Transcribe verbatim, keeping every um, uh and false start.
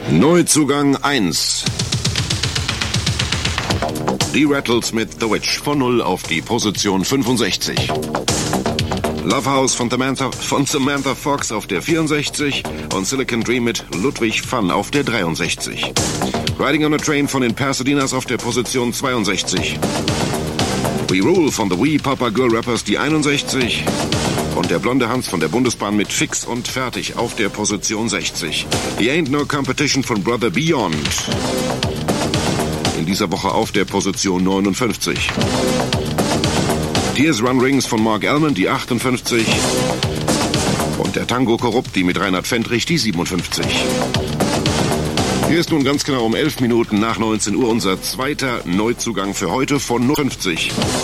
Neuzugang eins. Die Rattles mit The Witch von null auf die Position fünfundsechzig. Lovehouse von Samantha, von Samantha Fox auf der vierundsechzig und Silicon Dream mit Ludwig Fun auf der dreiundsechzig. Riding on a Train von den Pasadenas auf der Position zweiundsechzig. We Rule von The Wee Papa Girl Rappers die einundsechzig. Und der blonde Hans von der Bundesbahn mit Fix und Fertig auf der Position sechzig. The Ain't No Competition von Brother Beyond. In dieser Woche auf der Position neunundfünfzig. Tears Run Rings von Mark Almond, die achtundfünfzig. Und der Tango Corrupti mit Reinhard Fendrich, die siebenundfünfzig. Hier ist nun ganz genau um elf Minuten nach neunzehn Uhr unser zweiter Neuzugang für heute von fünfzig.